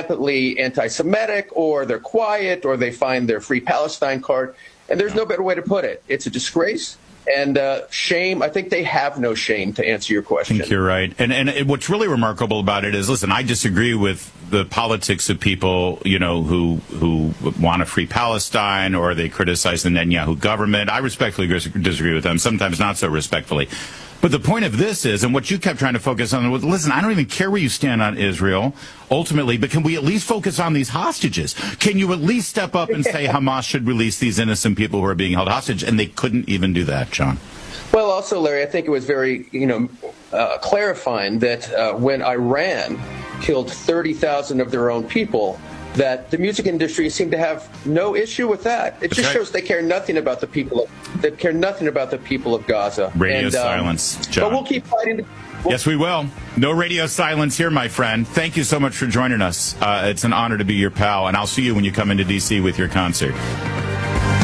rampantly anti-Semitic, or they're quiet, or they find their Free Palestine card. And there's no better way to put it. It's a disgrace. And shame, I think they have no shame, to answer your question. I think you're right. And what's really remarkable about it is, listen, I disagree with the politics of people, who want a free Palestine, or they criticize the Netanyahu government. I respectfully disagree with them, sometimes not so respectfully. But the point of this is, and what you kept trying to focus on was, listen, I don't even care where you stand on Israel, ultimately, but can we at least focus on these hostages? Can you at least step up and say Hamas should release these innocent people who are being held hostage? And they couldn't even do that, John. Well, also, Larry, I think it was very, clarifying that when Iran killed 30,000 of their own people, that the music industry seemed to have no issue with that. It just shows they care nothing about the people. They care nothing about the people of Gaza. Radio silence, John. But we'll keep fighting. Yes, we will. No radio silence here, my friend. Thank you so much for joining us. It's an honor to be your pal, and I'll see you when you come into D.C. with your concert.